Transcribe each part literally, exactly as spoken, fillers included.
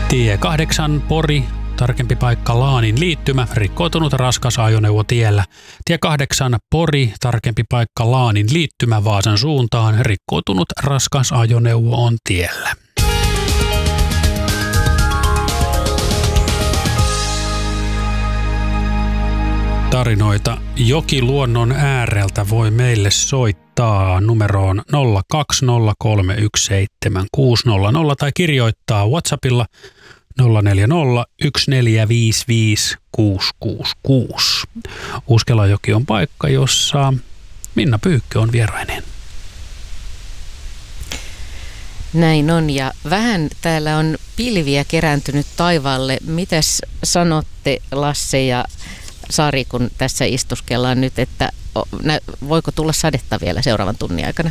Tie kahdeksan Pori, tarkempi paikka Laanin liittymä, rikkoutunut raskas ajoneuvo tiellä. Tie kahdeksan Pori, tarkempi paikka Laanin liittymä Vaasan suuntaan, rikkoutunut raskas ajoneuvo on tiellä. Tarinoita Jokiluonnon ääreltä voi meille soittaa numeroon nolla kaksi nolla kolme yksi seitsemän kuusi nolla nolla tai kirjoittaa WhatsAppilla nolla neljä nolla yksi neljä viisi viisi kuusi kuusi kuusi. Uskelajoki on paikka, jossa Minna Pyykkö on vierainen. Näin on, ja vähän täällä on pilviä kerääntynyt taivaalle. Mitäs sanotte, Lasse ja Sari, kun tässä istuskellaan nyt, että voiko tulla sadetta vielä seuraavan tunnin aikana?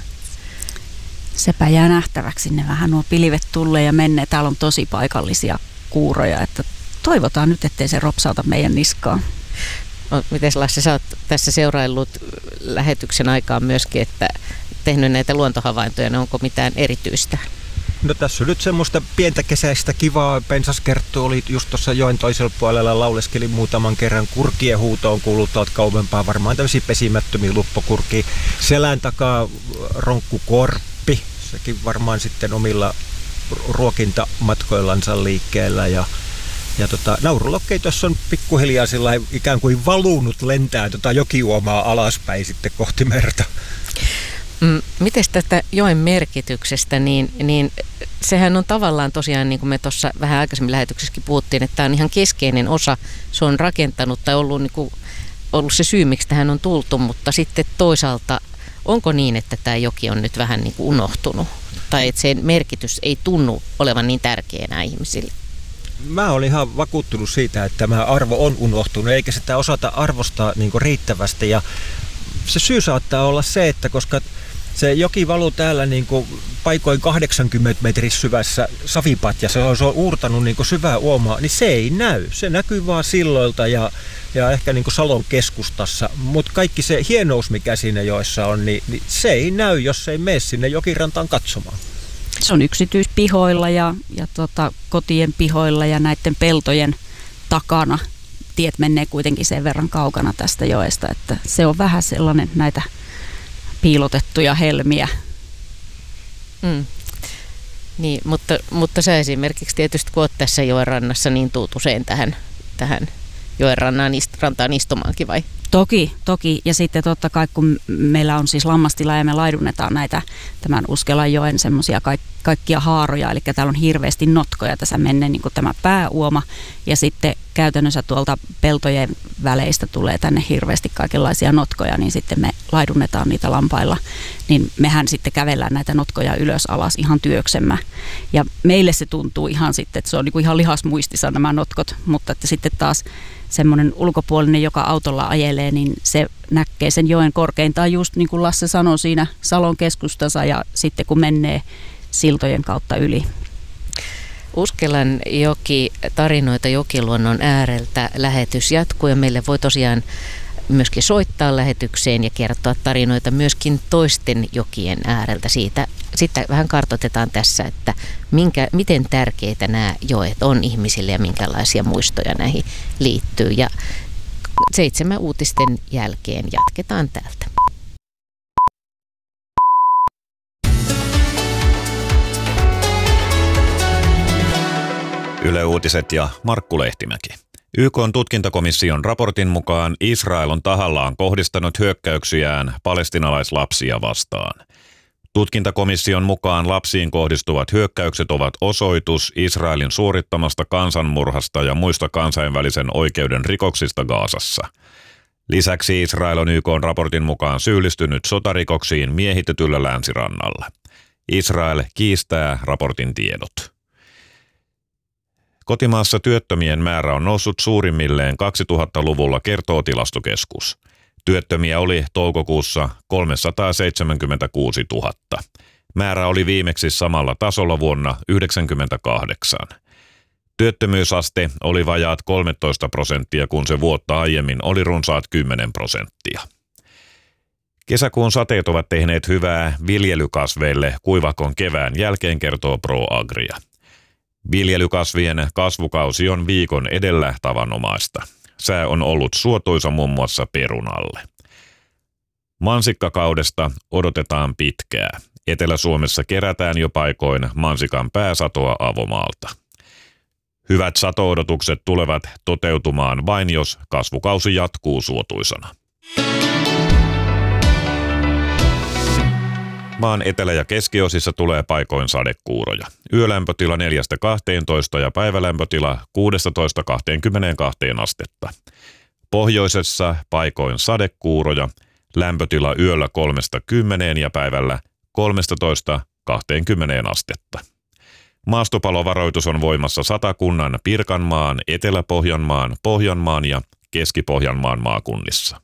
Sepä jää nähtäväksi. Ne vähän nuo pilvet tulee ja menee. Täällä on tosi paikallisia kuuroja, että toivotaan nyt, ettei se ropsauta meidän niskaan. No, mites Lasse, sä oot tässä seuraillut lähetyksen aikaan myöskin, että tehnyt näitä luontohavaintoja, no onko mitään erityistä? No tässä on nyt semmoista pientä kesäistä kivaa. Pensaskerttu oli just tuossa joen toisella puolella, lauleskeli muutaman kerran. Kurkien huuto on kuullut tuolta kauempaa, varmaan tämmöisiä pesimättömiä luppokurkia. Selän takaa ronkkukorppi, sekin varmaan sitten omilla ruokintamatkoillansa liikkeellä. Ja, ja tota, naurulokkeja tuossa on pikkuhiljaa sillä ikään kuin valunut lentää tota jokiuomaa alaspäin sitten kohti merta. Mm, mites tästä joen merkityksestä, niin, niin sehän on tavallaan tosiaan, niin kuin me tuossa vähän aikaisemmin lähetyksessäkin puhuttiin, että tämä on ihan keskeinen osa, se on rakentanut tai ollut, niin kuin, ollut se syy, miksi tähän on tultu, mutta sitten toisaalta onko niin, että tämä joki on nyt vähän niin kuin unohtunut tai että sen merkitys ei tunnu olevan niin tärkeä enää ihmisille? Mä olin ihan vakuuttunut siitä, että tämä arvo on unohtunut eikä sitä osata arvostaa niin kuin riittävästi, ja se syy saattaa olla se, että koska se joki valuu täällä niin kuin paikoin kahdeksankymmentä metrin syvässä savipatjassa, se on uurtanut niin kuin syvää uomaa, niin se ei näy. Se näkyy vaan silloilta ja, ja ehkä niin kuin Salon keskustassa, mutta kaikki se hienous, mikä siinä joessa on, niin, niin se ei näy, jos ei mene sinne jokirantaan katsomaan. Se on yksityispihoilla ja, ja tota, kotien pihoilla ja näiden peltojen takana. Tiet menee kuitenkin sen verran kaukana tästä joesta, että se on vähän sellainen näitä piilotettuja helmiä. Mm. Niin, mutta, mutta sä esimerkiksi tietysti kun oot tässä joen rannassa, niin tuut usein tähän, tähän joen rantaan, rantaan istumaankin vai? Toki, toki. Ja sitten totta kai kun meillä on siis lammastila ja me laidunnetaan näitä tämän Uskelanjoen semmoisia kaik, kaikkia haaroja, eli täällä on hirveästi notkoja. Tässä menee niin kuin tämä pääuoma ja sitten käytännössä tuolta peltojen väleistä tulee tänne hirveästi kaikenlaisia notkoja, niin sitten me laidunnetaan niitä lampailla. Niin mehän sitten kävellään näitä notkoja ylös alas ihan työksemme. Ja meille se tuntuu ihan sitten, että se on niin kuin ihan lihasmuistissa nämä notkot, mutta että sitten taas semmoinen ulkopuolinen, joka autolla ajelee, niin se näkee sen joen korkeintaan just niin kuin Lasse sanoi siinä Salon keskustassa ja sitten kun menee siltojen kautta yli. Uskelan joki, tarinoita jokiluonnon ääreltä lähetys jatkuu ja meille voi tosiaan myöskin soittaa lähetykseen ja kertoa tarinoita myöskin toisten jokien ääreltä. Siitä, sitten vähän kartoitetaan tässä, että minkä, miten tärkeitä nämä joet on ihmisille ja minkälaisia muistoja näihin liittyy. Ja seitsemän uutisten jälkeen jatketaan täältä. Yle Uutiset ja Markku Lehtimäki. Y K:n tutkintakomission raportin mukaan Israel on tahallaan kohdistanut hyökkäyksiään palestiinalaislapsia vastaan. Tutkintakomission mukaan lapsiin kohdistuvat hyökkäykset ovat osoitus Israelin suorittamasta kansanmurhasta ja muista kansainvälisen oikeuden rikoksista Gazassa. Lisäksi Israel on Y K:n raportin mukaan syyllistynyt sotarikoksiin miehitetyllä länsirannalla. Israel kiistää raportin tiedot. Kotimaassa työttömien määrä on noussut suurimmilleen kaksituhattaluvulla, kertoo Tilastokeskus. Työttömiä oli toukokuussa kolmesataaseitsemänkymmentäkuusituhatta. Määrä oli viimeksi samalla tasolla vuonna yhdeksänkymmentäkahdeksan. Työttömyysaste oli vajaat kolmetoista prosenttia, kun se vuotta aiemmin oli runsaat kymmenen prosenttia. Kesäkuun sateet ovat tehneet hyvää viljelykasveille kuivakon kevään jälkeen, kertoo ProAgria. Viljelykasvien kasvukausi on viikon edellä tavanomaista. Sää on ollut suotuisa muun muassa perunalle. Mansikkakaudesta odotetaan pitkää. Etelä-Suomessa kerätään jo paikoin mansikan pääsatoa avomaalta. Hyvät sato-odotukset tulevat toteutumaan vain, jos kasvukausi jatkuu suotuisana. Maan etelä- ja keskiosissa tulee paikoin sadekuuroja. Yölämpötila neljästä kahteentoista ja päivälämpötila kuudestatoista kahteenkymmeneenkahteen astetta. Pohjoisessa paikoin sadekuuroja, lämpötila yöllä kolmesta kymmeneen ja päivällä kolmestatoista kahteenkymmeneen astetta. Maastopalovaroitus on voimassa Satakunnan, Pirkanmaan, Etelä-Pohjanmaan, Pohjanmaan ja Keski-Pohjanmaan maakunnissa.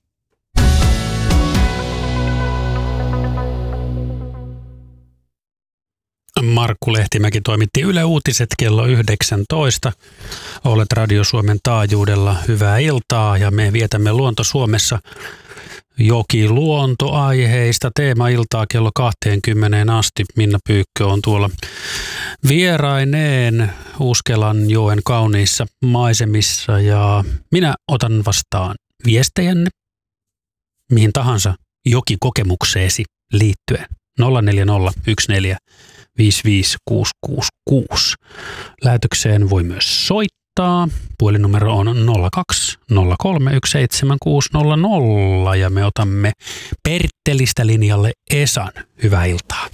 Markku Lehtimäki toimitti Yle Uutiset kello yhdeksäntoista. Olet Radio Suomen taajuudella. Hyvää iltaa ja me vietämme Luonto Suomessa jokiluontoaiheista teemailtaa kello kaksikymmentä asti. Minna Pyykkö on tuolla vieraineen Uskelanjoen kauniissa maisemissa ja minä otan vastaan viestejänne mihin tahansa jokikokemukseesi liittyen. nolla neljä nolla yksi neljä viisi viisi kuusi kuusi kuusi. Lähetykseen voi myös soittaa. Puhelinnumero on nolla kaksi nolla kolme yksi seitsemän kuusi nolla nolla ja me otamme Perttelistä linjalle Esan. Hyvää iltaa.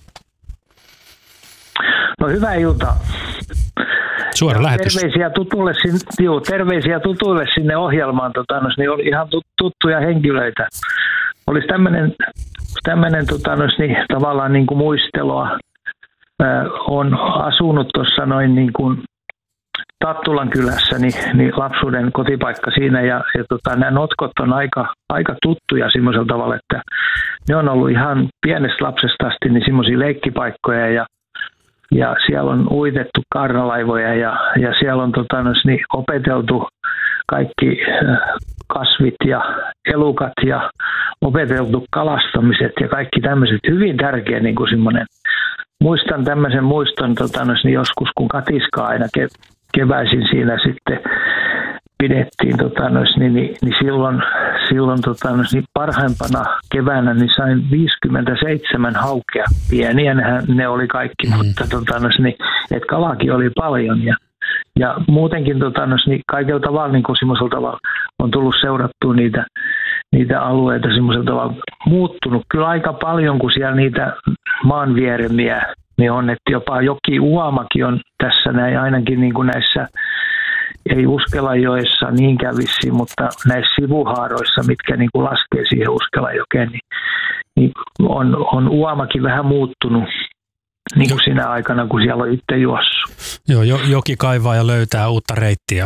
No hyvää iltaa. Suora lähetys. Terveisiä tutuille, juu, terveisiä tutuille sinne ohjelmaan. Tota, no, niin oli ihan tuttuja henkilöitä. Olisi tämmöinen tämmöinen tota, no, niin, tavallaan niin kuin muistelua. On asunut tuossa noin niin kuin Tattulan kylässä, niin, niin lapsuuden kotipaikka siinä ja, ja tota, nämä notkot on aika, aika tuttuja semmoisella tavalla, että ne on ollut ihan pienestä lapsesta asti niin semmoisia leikkipaikkoja ja, ja siellä on uitettu kaarnalaivoja ja, ja siellä on tota, niin opeteltu kaikki kasvit ja elukat ja opeteltu kalastamiset ja kaikki tämmöiset. Hyvin tärkeä niin kuin semmoinen. Muistan tämmöisen muiston tota, niin joskus, kun katiskaa aina ke- keväisin siinä sitten pidettiin, tota, niin, niin, niin silloin, silloin tota, niin parhaimpana keväänä niin sain viisikymmentäseitsemän haukea. Pieniä nehän ne oli kaikki, mm. mutta tota, niin, et kalaakin oli paljon ja, ja muutenkin tota, niin kaikella tavalla niin semmoisella tavalla on tullut seurattua niitä niitä alueita semmoisella tavalla muuttunut kyllä aika paljon, kun siellä niitä maanvieremiä niin on, että jopa joki Uomakin on tässä näin ainakin niin kuin näissä, ei Uskelanjoessa niinkään vissiin, mutta näissä sivuhaaroissa, mitkä niin kuin laskee siihen Uskelanjokeen, niin, niin on, on Uomakin vähän muuttunut niin kuin siinä aikana, kun siellä on itse juossut. Joo, joki kaivaa ja löytää uutta reittiä